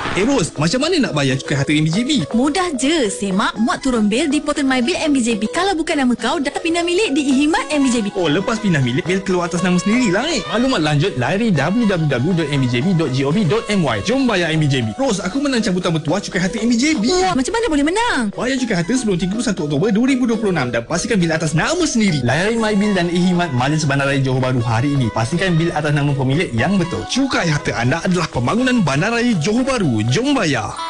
Ros, macam mana nak bayar cukai harta MBJB? Mudah je. Semak, muat turun bil di portal My Bil MBJB. Kalau bukan nama kau, data pindah milik di ikhidmat MBJB. Oh, lepas pindah milik, bil keluar atas nama sendirilah Maklumat lanjut, layari www.mbjb.gov.my. Jom bayar MBJB. Ros, aku menang cabutan bertuah cukai harta MBJB. Wah, macam mana boleh menang? Bayar cukai harta sebelum 31 Oktober 2026 dan pastikan bil atas nama sendiri. Layari My Bil dan ikhidmat Majlis Bandaraya Johor Bahru hari ini. Pastikan bil atas nama pemilik yang betul. Cukai harta anda adalah pembangunan Bandaraya Johor Bahru. Jom bayar.